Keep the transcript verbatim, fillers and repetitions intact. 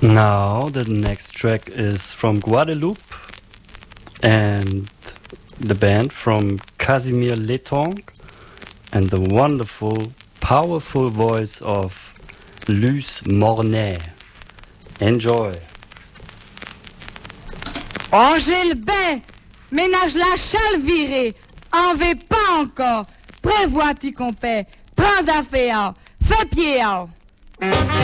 Now the next track is from Guadeloupe and the band from Casimir Letong and the wonderful, powerful voice of Luce Mornay. Enjoy. Angèle Bain, ménage la chale virée, en veut pas encore, prévois-tu qu'on paie, prends affaire, fais pied.